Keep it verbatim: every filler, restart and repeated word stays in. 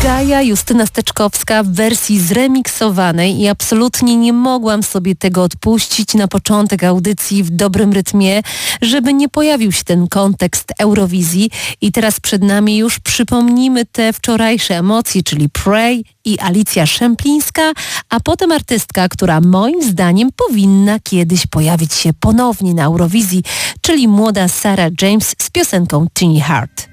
Gaja Justyna Steczkowska w wersji zremiksowanej i absolutnie nie mogłam sobie tego odpuścić na początek audycji w dobrym rytmie, żeby nie pojawił się ten kontekst Eurowizji i teraz przed nami już przypomnimy te wczorajsze emocje, czyli Pray i Alicja Szemplińska, a potem artystka, która moim zdaniem powinna kiedyś pojawić się ponownie na Eurowizji, czyli młoda Sarah James z piosenką Teeny Heart.